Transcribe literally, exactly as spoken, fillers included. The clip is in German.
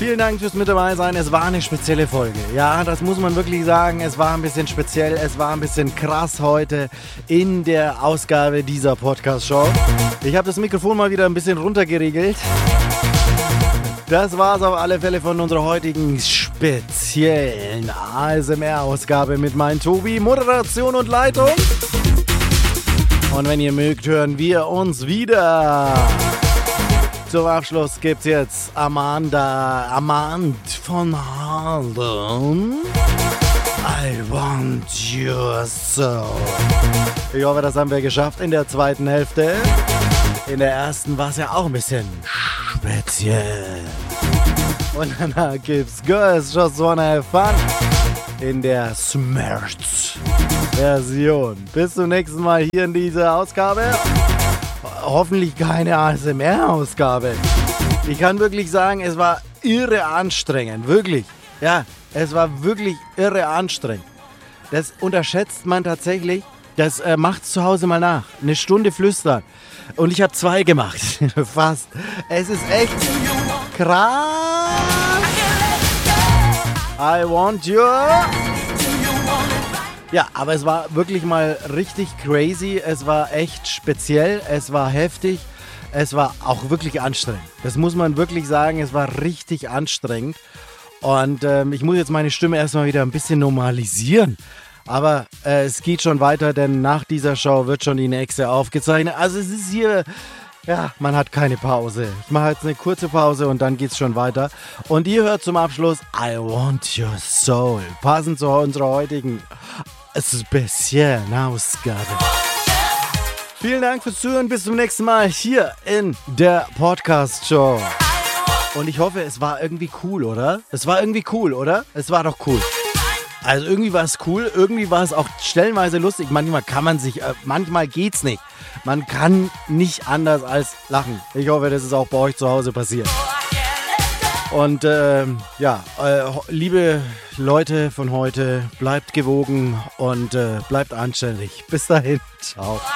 Vielen Dank fürs mit dabei sein. Es war eine spezielle Folge. Ja, das muss man wirklich sagen. Es war ein bisschen speziell. Es war ein bisschen krass heute in der Ausgabe dieser Podcast-Show. Ich habe das Mikrofon mal wieder ein bisschen runtergeregelt. Das war's auf alle Fälle von unserer heutigen speziellen A S M R-Ausgabe mit meinem Tobi. Moderation und Leitung. Und wenn ihr mögt, hören wir uns wieder. Zum Abschluss gibt's jetzt Amanda, Amand von Harlem. I want your soul. Ich hoffe, das haben wir geschafft in der zweiten Hälfte. In der ersten war es ja auch ein bisschen speziell. Und danach gibt's Girls Just Wanna Have Fun in der Schmerz-Version. Bis zum nächsten Mal hier in dieser Ausgabe. Hoffentlich keine A S M R-Ausgabe. Ich kann wirklich sagen, es war irre anstrengend. Wirklich. Ja, es war wirklich irre anstrengend. Das unterschätzt man tatsächlich. Das äh, macht's zu Hause mal nach. Eine Stunde flüstern. Und ich habe zwei gemacht. Fast. Es ist echt krass. I want you. Ja, aber es war wirklich mal richtig crazy. Es war echt speziell. Es war heftig. Es war auch wirklich anstrengend. Das muss man wirklich sagen. Es war richtig anstrengend. Und ähm, ich muss jetzt meine Stimme erstmal wieder ein bisschen normalisieren. Aber äh, es geht schon weiter, denn nach dieser Show wird schon die nächste aufgezeichnet. Also es ist hier, ja, man hat keine Pause. Ich mache jetzt eine kurze Pause und dann geht's schon weiter. Und ihr hört zum Abschluss I Want Your Soul. Passend zu unserer heutigen speziellen Ausgabe. Vielen Dank fürs Zuhören. Bis zum nächsten Mal hier in der Podcast-Show. Und ich hoffe, es war irgendwie cool, oder? Es war irgendwie cool, oder? Es war doch cool. Also irgendwie war es cool, irgendwie war es auch stellenweise lustig. Manchmal kann man sich, äh, manchmal geht's nicht. Man kann nicht anders als lachen. Ich hoffe, das ist auch bei euch zu Hause passiert. Und ähm, ja, äh, liebe Leute von heute, bleibt gewogen und äh, bleibt anständig. Bis dahin, ciao.